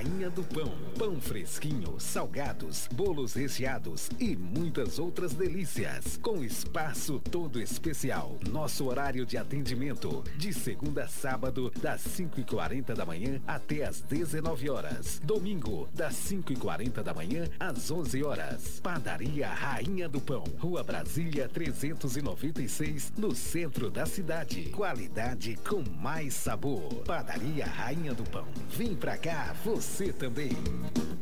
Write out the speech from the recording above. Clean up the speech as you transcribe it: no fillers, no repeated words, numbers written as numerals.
Rainha do Pão. Pão fresquinho, salgados, bolos recheados e muitas outras delícias. Com espaço todo especial. Nosso horário de atendimento, de segunda a sábado, das 5h40 da manhã até as 19 horas. Domingo, das 5h40 da manhã às 11 horas. Padaria Rainha do Pão. Rua Brasília 396, no centro da cidade. Qualidade com mais sabor. Padaria Rainha do Pão. Vem pra cá, você também.